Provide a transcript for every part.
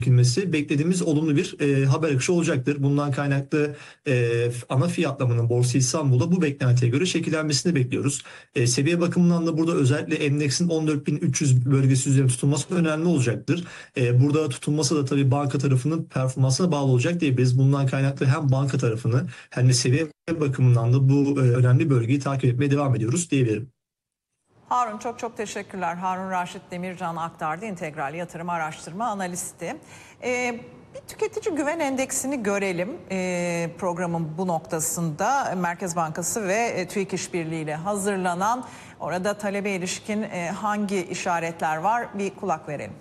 çekilmesi beklediğimiz olumlu bir haber akışı olacaktır. Bundan kaynaklı ana fiyatlamanın Borsa İstanbul'da bu beklentiye göre şekillenmesini bekliyoruz. Seviye bakımından da burada özellikle endeksin 14.300 bölgesi üzerinde tutulması önemli olacaktır. Burada tutulması da tabii banka tarafının performansına bağlı olacak diyebiliriz. Bundan kaynaklı hem banka tarafını hem de seviye bakımından da bu önemli bölgeyi takip etmeye devam ediyoruz diyebilirim. Harun, çok çok teşekkürler. Harun Raşit Demircan aktardı, İntegral Yatırım Araştırma Analisti. Bir tüketici güven endeksini görelim programın bu noktasında. Merkez Bankası ve TÜİK işbirliğiyle hazırlanan, orada talebe ilişkin hangi işaretler var, bir kulak verelim.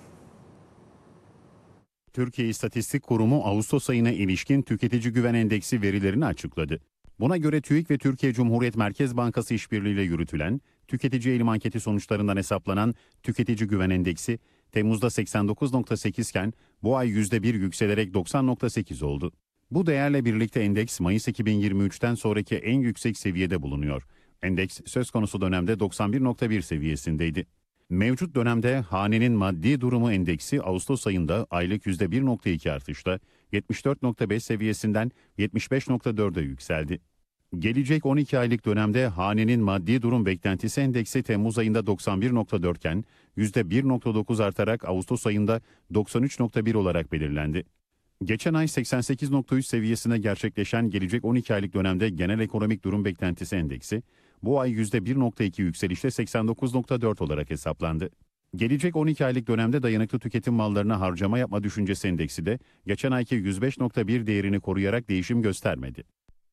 Türkiye İstatistik Kurumu Ağustos ayına ilişkin tüketici güven endeksi verilerini açıkladı. Buna göre TÜİK ve Türkiye Cumhuriyet Merkez Bankası işbirliğiyle yürütülen tüketici eğilim anketi sonuçlarından hesaplanan tüketici güven endeksi Temmuz'da 89.8 iken bu ay %1 yükselerek 90.8 oldu. Bu değerle birlikte endeks Mayıs 2023'ten sonraki en yüksek seviyede bulunuyor. Endeks söz konusu dönemde 91.1 seviyesindeydi. Mevcut dönemde hanenin maddi durumu endeksi Ağustos ayında aylık %1.2 artışla 74.5 seviyesinden 75.4'e yükseldi. Gelecek 12 aylık dönemde hanenin maddi durum beklentisi endeksi Temmuz ayında 91.4 iken %1.9 artarak Ağustos ayında 93.1 olarak belirlendi. Geçen ay 88.3 seviyesine gerçekleşen gelecek 12 aylık dönemde genel ekonomik durum beklentisi endeksi bu ay %1.2 yükselişle 89.4 olarak hesaplandı. Gelecek 12 aylık dönemde dayanıklı tüketim mallarına harcama yapma düşüncesi endeksi de geçen ayki 105.1 değerini koruyarak değişim göstermedi.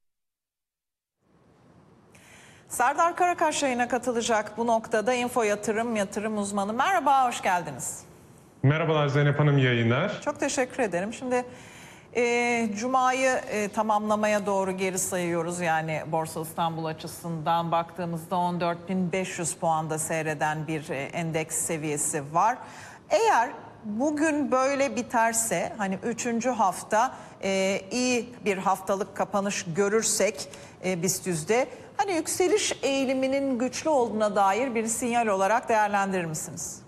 Serdar Karakaş yayına katılacak bu noktada. Info Yatırım uzmanı. Merhaba, hoş geldiniz. Merhabalar Zeynep Hanım, yayınlar. Çok teşekkür ederim. Şimdi Cuma'yı tamamlamaya doğru geri sayıyoruz. Yani Borsa İstanbul açısından baktığımızda 14.500 puanda seyreden bir endeks seviyesi var. Eğer bugün böyle biterse, hani 3. hafta iyi bir haftalık kapanış görürsek BIST 100'de, hani yükseliş eğiliminin güçlü olduğuna dair bir sinyal olarak değerlendirir misiniz?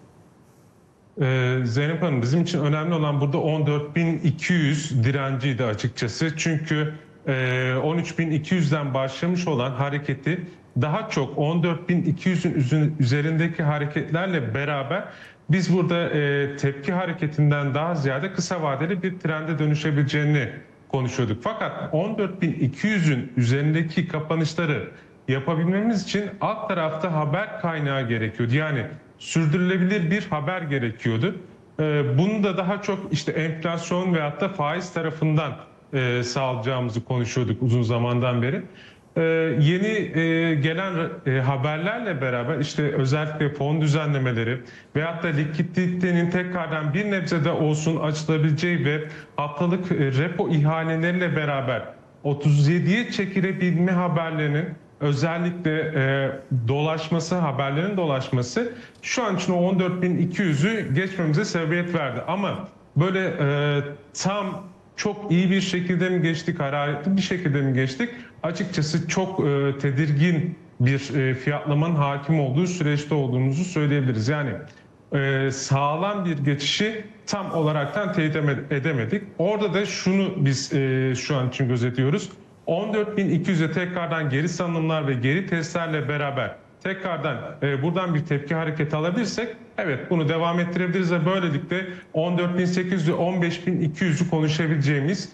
Zeynep Hanım, bizim için önemli olan burada 14.200 direnciydi açıkçası. Çünkü 13.200'den başlamış olan hareketi daha çok 14.200'ün üzerindeki hareketlerle beraber biz burada tepki hareketinden daha ziyade kısa vadeli bir trende dönüşebileceğini konuşuyorduk. Fakat 14.200'ün üzerindeki kapanışları yapabilmemiz için alt tarafta haber kaynağı gerekiyordu. Yani sürdürülebilir bir haber gerekiyordu. Bunu da daha çok işte enflasyon veyahut da faiz tarafından sağlayacağımızı konuşuyorduk uzun zamandan beri. Yeni gelen haberlerle beraber işte özellikle fon düzenlemeleri veyahut da likiditenin tekrardan bir nebze de olsun açılabileceği ve haftalık repo ihaleleriyle beraber 37'ye çekilebilme haberlerinin özellikle dolaşması, haberlerin dolaşması şu an için o 14.200'ü geçmemize sebebiyet verdi. Ama böyle tam çok iyi bir şekilde mi geçtik, hararetli bir şekilde mi geçtik? Açıkçası çok tedirgin bir fiyatlamanın hakim olduğu süreçte olduğumuzu söyleyebiliriz. Yani sağlam bir geçişi tam olaraktan teyit edemedik. Orada da şunu biz şu an için gözetiyoruz. 14.200'e tekrardan geri salınımlar ve geri testlerle beraber tekrardan buradan bir tepki hareketi alabilirsek evet bunu devam ettirebiliriz ve böylelikle 14.800 ve 15.200'ü konuşabileceğimiz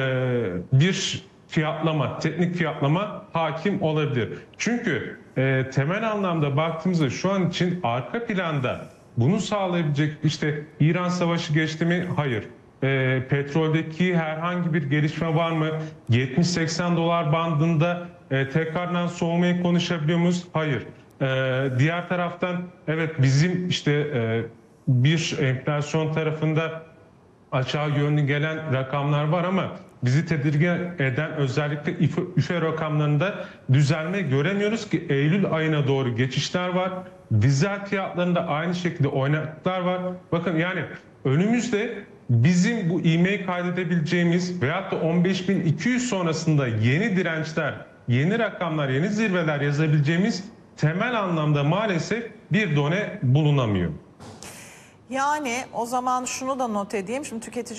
bir fiyatlama, teknik fiyatlama hakim olabilir. Çünkü temel anlamda baktığımızda şu an için arka planda bunu sağlayabilecek işte İran Savaşı geçti mi? Hayır. Petroldeki herhangi bir gelişme var mı? 70-80 dolar bandında tekrardan soğumayı konuşabiliyor muyuz? Hayır. Diğer taraftan evet bizim işte bir enflasyon tarafında aşağı yönlü gelen rakamlar var ama bizi tedirgin eden özellikle üfe rakamlarında düzelme göremiyoruz ki Eylül ayına doğru geçişler var. Dizel fiyatlarında aynı şekilde oynaklıklar var. Bakın yani önümüzde bizim bu ivmeyi kaydedebileceğimiz veyahut da 15.200 sonrasında yeni dirençler, yeni rakamlar, yeni zirveler yazabileceğimiz temel anlamda maalesef bir done bulunamıyor. Yani o zaman şunu da not edeyim. Şimdi tüketici